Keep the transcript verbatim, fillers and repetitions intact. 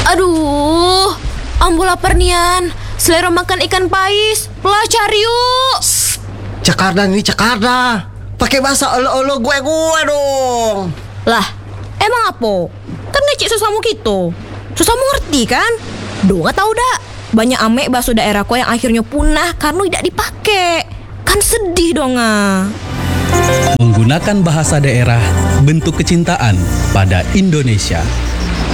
Aduh, ambo lapar nian. Selera makan ikan pais. Lah cari yuk. Jakarta nih Jakarta. Pakai bahasa olo-olo gue-gue dong. Lah, emang apa? Kan ngecek sesamu gitu. Sesamu ngerti kan? Do nggak tahu dak. Banyak ame bakso daerahku yang akhirnya punah karena tidak dipakai. Kan sedih dong ah. Menggunakan bahasa daerah bentuk kecintaan pada Indonesia.